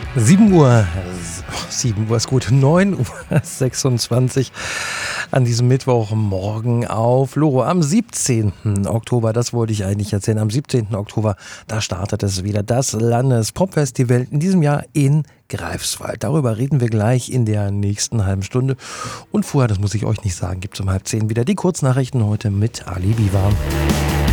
7 Uhr, 7 Uhr ist gut, 9:26 Uhr an diesem Mittwochmorgen auf Loro am 17. Oktober, das wollte ich eigentlich erzählen, am 17. Oktober, da startet es wieder, das Landespopfestival in diesem Jahr in Greifswald. Darüber reden wir gleich in der nächsten halben Stunde. Und vorher, das muss ich euch nicht sagen, gibt es um 9:30 wieder die Kurznachrichten heute mit Ali Biwa.